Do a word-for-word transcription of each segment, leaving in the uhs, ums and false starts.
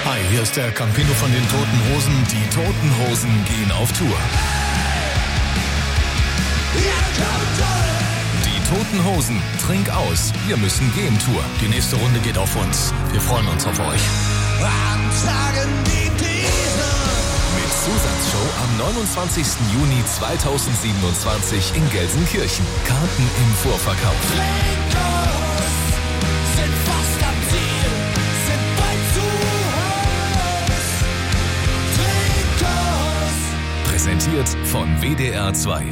Hi, hier ist der Campino von den Toten Hosen. Die Toten Hosen gehen auf Tour. Die Toten Hosen, trink aus. Wir müssen gehen Tour. Die nächste Runde geht auf uns. Wir freuen uns auf euch. Mit Zusatzshow am neunundzwanzigsten Juni zweitausendsiebenundzwanzig in Gelsenkirchen. Karten im Vorverkauf. Sind fast am Ziel, sind bald zu Haus. Präsentiert von W D R zwei.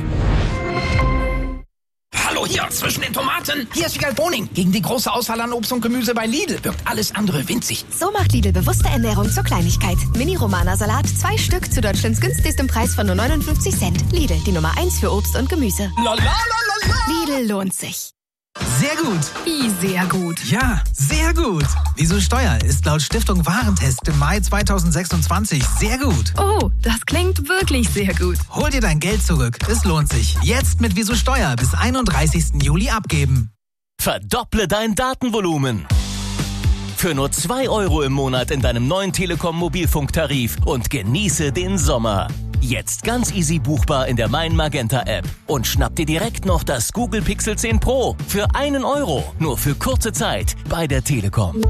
Hallo hier, zwischen den Tomaten. Hier ist Wiegald Boning. Gegen die große Auswahl an Obst und Gemüse bei Lidl wirkt alles andere winzig. So macht Lidl bewusste Ernährung zur Kleinigkeit. Mini-Romana-Salat, zwei Stück zu Deutschlands günstigstem Preis von nur neunundfünfzig Cent. Lidl, die Nummer eins für Obst und Gemüse. La, la, la, la, la. Lidl lohnt sich. Sehr gut. Wie sehr gut? Ja, sehr gut. Wieso Steuer ist laut Stiftung Warentest im Mai zweitausendsechsundzwanzig sehr gut. Oh, das klingt wirklich sehr gut. Hol dir dein Geld zurück. Es lohnt sich. Jetzt mit Wieso Steuer bis einunddreißigsten Juli abgeben. Verdopple dein Datenvolumen. Für nur zwei Euro im Monat in deinem neuen Telekom-Mobilfunktarif und genieße den Sommer. Jetzt ganz easy buchbar in der Mein Magenta App. Und schnapp dir direkt noch das Google Pixel zehn Pro für einen Euro. Nur für kurze Zeit bei der Telekom.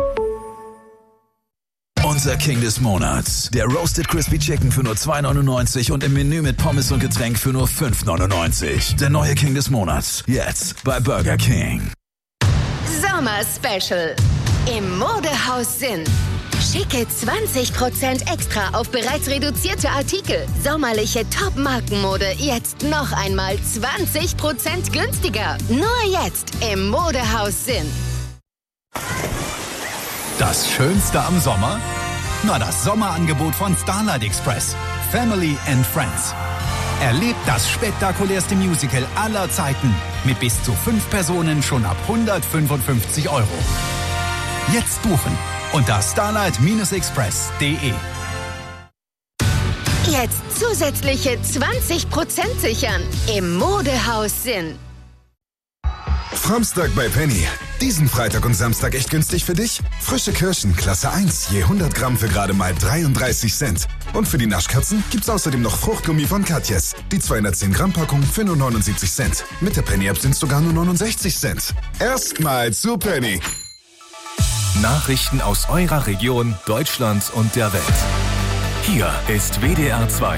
Unser King des Monats. Der Roasted Crispy Chicken für nur zwei neunundneunzig und im Menü mit Pommes und Getränk für nur fünf neunundneunzig. Der neue King des Monats. Jetzt bei Burger King. Sommer Special. Im Modehaus Sinn. Schicke zwanzig Prozent extra auf bereits reduzierte Artikel. Sommerliche Top-Markenmode jetzt noch einmal zwanzig Prozent günstiger. Nur jetzt im Modehaus Sinn. Das Schönste am Sommer? Na, das Sommerangebot von Starlight Express. Family and Friends. Erlebt das spektakulärste Musical aller Zeiten. Mit bis zu fünf Personen schon ab hundertfünfundfünfzig Euro. Jetzt buchen unter starlight express punkt de. Jetzt zusätzliche zwanzig Prozent sichern im Modehaus Sinn. Framstag bei Penny. Diesen Freitag und Samstag echt günstig für dich? Frische Kirschen, Klasse eins, je hundert Gramm für gerade mal dreiunddreißig Cent. Und für die Naschkatzen gibt's außerdem noch Fruchtgummi von Katjes. Die zweihundertzehn Gramm Packung für nur neunundsiebzig Cent. Mit der Penny-App sind's sogar nur neunundsechzig Cent. Erstmal zu Penny. Nachrichten aus eurer Region, Deutschland und der Welt. Hier ist W D R zwei.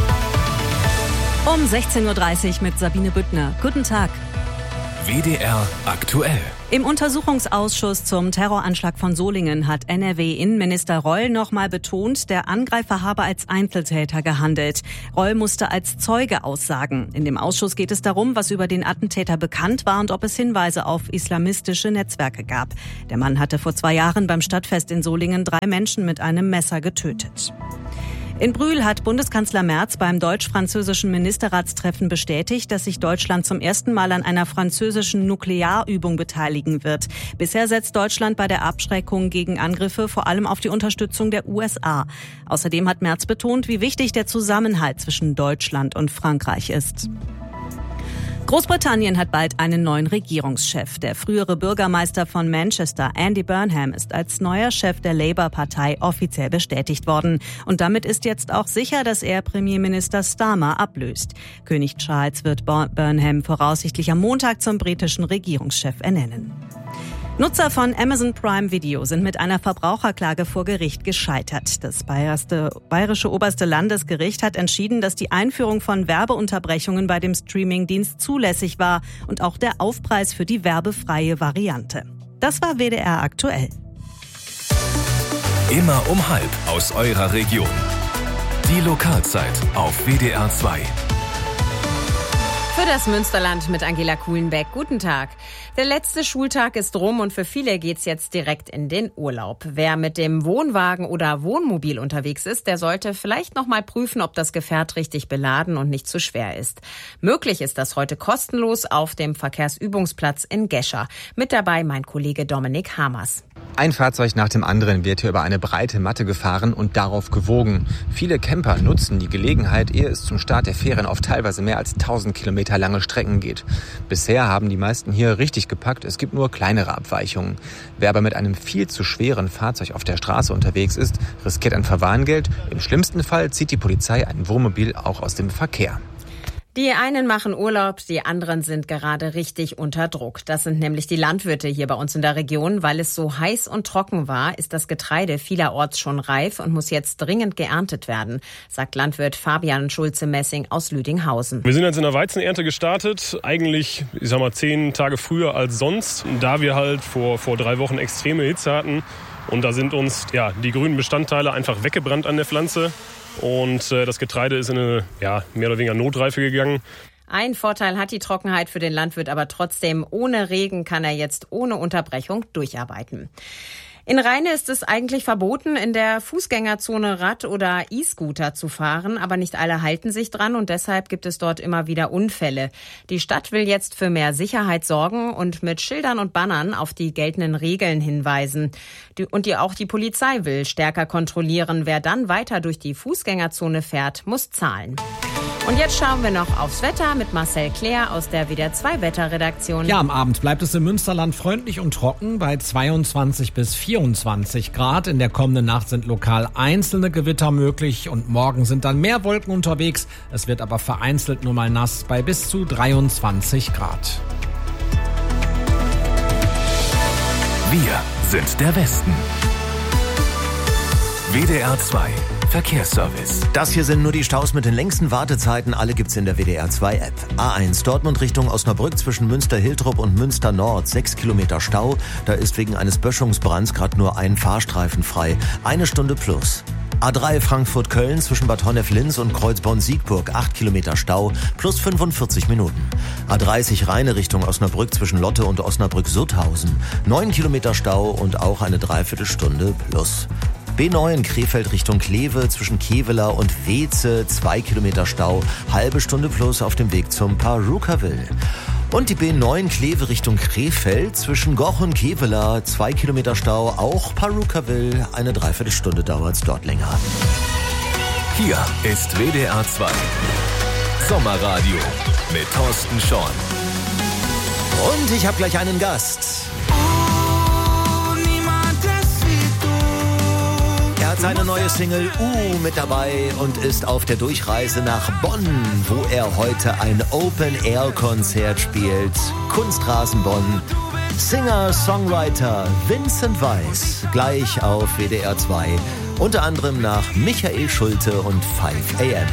Um sechzehn Uhr dreißig mit Sabine Büttner. Guten Tag. W D R aktuell. Im Untersuchungsausschuss zum Terroranschlag von Solingen hat N R W-Innenminister Reul nochmal betont, der Angreifer habe als Einzeltäter gehandelt. Reul musste als Zeuge aussagen. In dem Ausschuss geht es darum, was über den Attentäter bekannt war und ob es Hinweise auf islamistische Netzwerke gab. Der Mann hatte vor zwei Jahren beim Stadtfest in Solingen drei Menschen mit einem Messer getötet. In Brühl hat Bundeskanzler Merz beim deutsch-französischen Ministerratstreffen bestätigt, dass sich Deutschland zum ersten Mal an einer französischen Nuklearübung beteiligen wird. Bisher setzt Deutschland bei der Abschreckung gegen Angriffe vor allem auf die Unterstützung der U S A. Außerdem hat Merz betont, wie wichtig der Zusammenhalt zwischen Deutschland und Frankreich ist. Großbritannien hat bald einen neuen Regierungschef. Der frühere Bürgermeister von Manchester, Andy Burnham, ist als neuer Chef der Labour-Partei offiziell bestätigt worden. Und damit ist jetzt auch sicher, dass er Premierminister Starmer ablöst. König Charles wird Burnham voraussichtlich am Montag zum britischen Regierungschef ernennen. Nutzer von Amazon Prime Video sind mit einer Verbraucherklage vor Gericht gescheitert. Das bayerische oberste Landesgericht hat entschieden, dass die Einführung von Werbeunterbrechungen bei dem Streamingdienst zulässig war und auch der Aufpreis für die werbefreie Variante. Das war W D R aktuell. Immer um halb aus eurer Region. Die Lokalzeit auf W D R zwei. Für das Münsterland mit Angela Kuhlenbeck. Guten Tag. Der letzte Schultag ist rum und für viele geht's jetzt direkt in den Urlaub. Wer mit dem Wohnwagen oder Wohnmobil unterwegs ist, der sollte vielleicht noch mal prüfen, ob das Gefährt richtig beladen und nicht zu schwer ist. Möglich ist das heute kostenlos auf dem Verkehrsübungsplatz in Gescher. Mit dabei mein Kollege Dominik Hamers. Ein Fahrzeug nach dem anderen wird hier über eine breite Matte gefahren und darauf gewogen. Viele Camper nutzen die Gelegenheit, ehe es zum Start der Ferien auf teilweise mehr als tausend Kilometer kilometerlange Strecken geht. Bisher haben die meisten hier richtig gepackt, es gibt nur kleinere Abweichungen. Wer aber mit einem viel zu schweren Fahrzeug auf der Straße unterwegs ist, riskiert ein Verwarngeld. Im schlimmsten Fall zieht die Polizei ein Wohnmobil auch aus dem Verkehr. Die einen machen Urlaub, die anderen sind gerade richtig unter Druck. Das sind nämlich die Landwirte hier bei uns in der Region. Weil es so heiß und trocken war, ist das Getreide vielerorts schon reif und muss jetzt dringend geerntet werden, sagt Landwirt Fabian Schulze-Messing aus Lüdinghausen. Wir sind jetzt in der Weizenernte gestartet, eigentlich, ich sag mal, zehn Tage früher als sonst, da wir halt vor, vor drei Wochen extreme Hitze hatten. Und da sind uns ja die grünen Bestandteile einfach weggebrannt an der Pflanze. Und äh, das Getreide ist in eine ja, mehr oder weniger Notreife gegangen. Ein Vorteil hat die Trockenheit für den Landwirt aber trotzdem. Ohne Regen kann er jetzt ohne Unterbrechung durcharbeiten. In Rheine ist es eigentlich verboten, in der Fußgängerzone Rad- oder E-Scooter zu fahren, aber nicht alle halten sich dran und deshalb gibt es dort immer wieder Unfälle. Die Stadt will jetzt für mehr Sicherheit sorgen und mit Schildern und Bannern auf die geltenden Regeln hinweisen. Und die, auch die Polizei will stärker kontrollieren. Wer dann weiter durch die Fußgängerzone fährt, muss zahlen. Und jetzt schauen wir noch aufs Wetter mit Marcel Claire aus der W D R zwei Wetterredaktion. Ja, am Abend bleibt es im Münsterland freundlich und trocken bei zweiundzwanzig bis vierundzwanzig Grad. In der kommenden Nacht sind lokal einzelne Gewitter möglich und morgen sind dann mehr Wolken unterwegs. Es wird aber vereinzelt nur mal nass bei bis zu dreiundzwanzig Grad. Wir sind der Westen. W D R zwei Verkehrsservice. Das hier sind nur die Staus mit den längsten Wartezeiten. Alle gibt's in der W D R zwei App. A eins Dortmund Richtung Osnabrück zwischen Münster-Hiltrup und Münster-Nord. Sechs Kilometer Stau. Da ist wegen eines Böschungsbrands gerade nur ein Fahrstreifen frei. Eine Stunde plus. A drei Frankfurt-Köln zwischen Bad Honnef-Linz und Kreuzborn-Siegburg. Acht Kilometer Stau plus fünfundvierzig Minuten. A dreißig Rheine Richtung Osnabrück zwischen Lotte und Osnabrück-Sutthausen. Neun Kilometer Stau und auch eine Dreiviertelstunde plus. B neun Krefeld Richtung Kleve zwischen Kevela und Weze, zwei Kilometer Stau, halbe Stunde plus auf dem Weg zum Parucaville. Und die B neun Kleve Richtung Krefeld zwischen Goch und Kevela, zwei Kilometer Stau, auch Parucaville, eine Dreiviertelstunde dauert's dort länger. Hier ist W D R zwei Sommerradio mit Thorsten Schorn. Und ich habe gleich einen Gast. Er hat seine neue Single Uh mit dabei und ist auf der Durchreise nach Bonn, wo er heute ein Open-Air-Konzert spielt. Kunstrasen Bonn. Singer, Songwriter Vincent Weiss, gleich auf W D R zwei. Unter anderem nach Michael Schulte und five a m